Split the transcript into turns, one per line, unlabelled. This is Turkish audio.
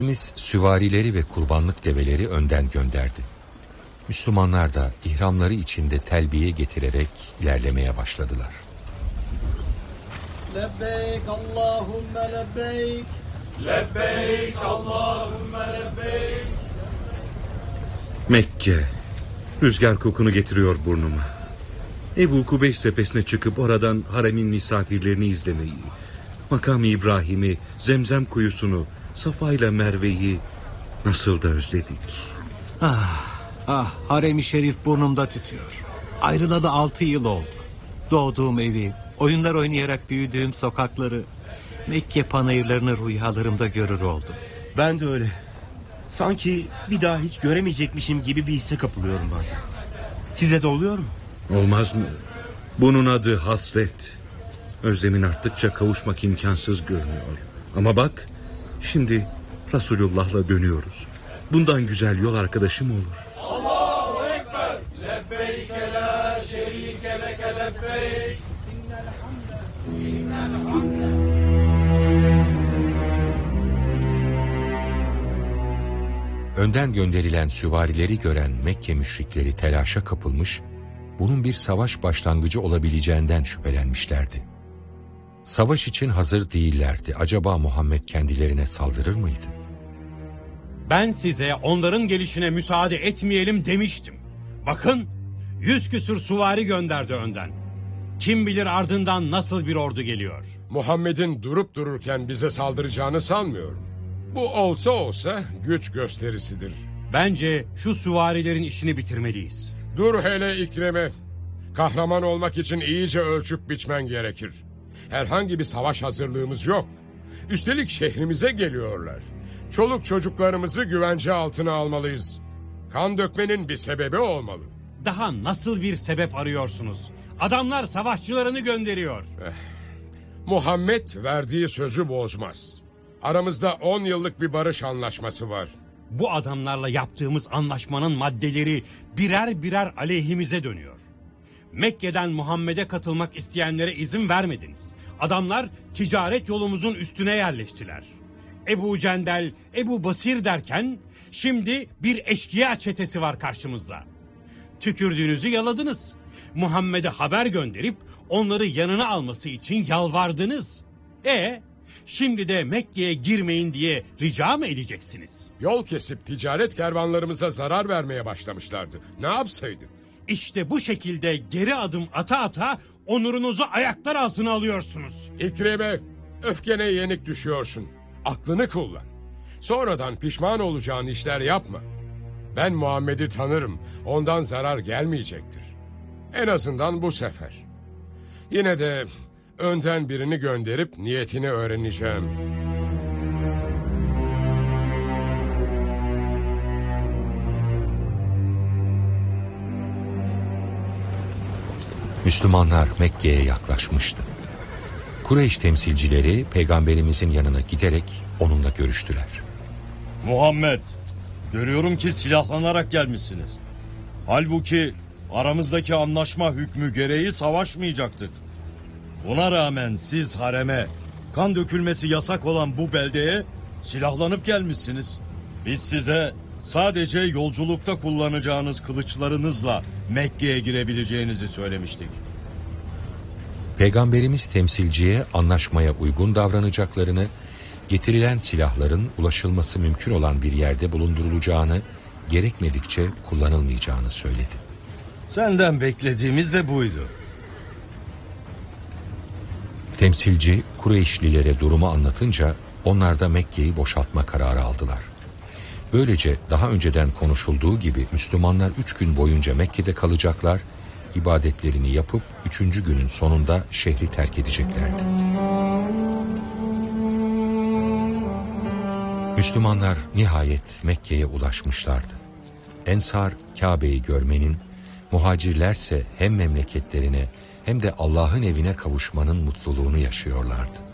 Süvarileri ve kurbanlık develeri önden gönderdi. Müslümanlar da ihramları içinde telbiye getirerek ilerlemeye başladılar.
Lebbeyk Allahümme lebbeyk.
Lebbeyk Allahümme lebbeyk.
Mekke, rüzgar kokunu getiriyor burnuma. Ebu Kubeys tepesine çıkıp oradan haremin misafirlerini izlemeyi, Makam-ı İbrahim'i, Zemzem kuyusunu, Safa ile Merve'yi nasıl da özledik.
Harem-i Şerif burnumda tütüyor. Ayrılalı 6 yıl oldu. Doğduğum evi, oyunlar oynayarak büyüdüğüm sokakları, Mekke panayırlarını rüyalarımda görür oldum.
Ben de öyle. Sanki bir daha hiç göremeyecekmişim gibi bir hisse kapılıyorum bazen. Size de oluyor mu?
Olmaz mı? Bunun adı hasret. Özlemin arttıkça kavuşmak imkansız görünüyor. Ama bak, şimdi Resulullah'la dönüyoruz. Bundan güzel yol arkadaşım olur.
Allahu Ekber. Lebbeyke la şerike leke lebbeyk.
Önden gönderilen süvarileri gören Mekke müşrikleri telaşa kapılmış, bunun bir savaş başlangıcı olabileceğinden şüphelenmişlerdi. Savaş için hazır değillerdi. Acaba Muhammed kendilerine saldırır mıydı?
Ben size onların gelişine müsaade etmeyelim demiştim. Bakın, 100 küsur süvari gönderdi önden. Kim bilir ardından nasıl bir ordu geliyor.
Muhammed'in durup dururken bize saldıracağını sanmıyorum. Bu olsa güç gösterisidir.
Bence şu süvarilerin işini bitirmeliyiz.
Dur hele İkrime. Kahraman olmak için iyice ölçüp biçmen gerekir. Herhangi bir savaş hazırlığımız yok. Üstelik şehrimize geliyorlar. Çoluk çocuklarımızı güvence altına almalıyız. Kan dökmenin bir sebebi olmalı.
Daha nasıl bir sebep arıyorsunuz? Adamlar savaşçılarını gönderiyor.
Muhammed verdiği sözü bozmaz. Aramızda 10 yıllık bir barış anlaşması var.
Bu adamlarla yaptığımız anlaşmanın maddeleri birer birer aleyhimize dönüyor. Mekke'den Muhammed'e katılmak isteyenlere izin vermediniz. Adamlar ticaret yolumuzun üstüne yerleştiler. Ebu Cendel, Ebu Basir derken şimdi bir eşkıya çetesi var karşımızda. Tükürdüğünüzü yaladınız. Muhammed'e haber gönderip onları yanına alması için yalvardınız. Şimdi de Mekke'ye girmeyin diye rica mı edeceksiniz?
Yol kesip ticaret kervanlarımıza zarar vermeye başlamışlardı. Ne yapsaydık?
İşte bu şekilde geri adım ata ata onurunuzu ayaklar altına alıyorsunuz.
İkrime, öfkene yenik düşüyorsun. Aklını kullan. Sonradan pişman olacağın işler yapma. Ben Muhammed'i tanırım. Ondan zarar gelmeyecektir. En azından bu sefer. Yine de önden birini gönderip niyetini öğreneceğim.
Müslümanlar Mekke'ye yaklaşmıştı. Kureyş temsilcileri peygamberimizin yanına giderek onunla görüştüler.
Muhammed, görüyorum ki silahlanarak gelmişsiniz. Halbuki aramızdaki anlaşma hükmü gereği savaşmayacaktık. Buna rağmen siz hareme, kan dökülmesi yasak olan bu beldeye silahlanıp gelmişsiniz. Biz size sadece yolculukta kullanacağınız kılıçlarınızla Mekke'ye girebileceğinizi söylemiştik.
Peygamberimiz temsilciye anlaşmaya uygun davranacaklarını, getirilen silahların ulaşılması mümkün olan bir yerde bulundurulacağını, gerekmedikçe kullanılmayacağını söyledi.
Senden beklediğimiz de buydu.
Temsilci Kureyşlilere durumu anlatınca onlar da Mekke'yi boşaltma kararı aldılar. Böylece daha önceden konuşulduğu gibi Müslümanlar 3 gün boyunca Mekke'de kalacaklar, ibadetlerini yapıp 3. günün sonunda şehri terk edeceklerdi. Müslümanlar nihayet Mekke'ye ulaşmışlardı. Ensar Kabe'yi görmenin, muhacirlerse hem memleketlerine hem de Allah'ın evine kavuşmanın mutluluğunu yaşıyorlardı.